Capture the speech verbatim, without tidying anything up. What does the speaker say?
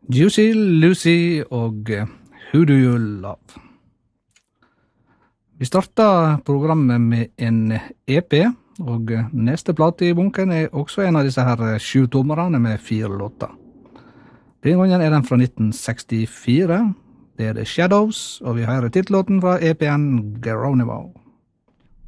Juicy Lucy og Who Do You Love. Vi starter programmet med en E P, og neste plate i bunken er også en av disse her sju-tommerne med fire låter. Den gangen er den fra nitten sekstifire. Det er The Shadows, og vi hører titellåten fra E P-en Geronimo.